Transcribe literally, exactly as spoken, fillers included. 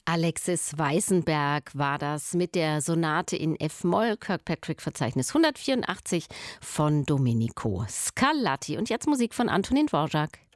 Alexis Weissenberg war das mit der Sonate in F-Moll, Kirkpatrick-Verzeichnis hundertvierundachtzig von Domenico Scarlatti. Und jetzt Musik von Antonin Dvorak.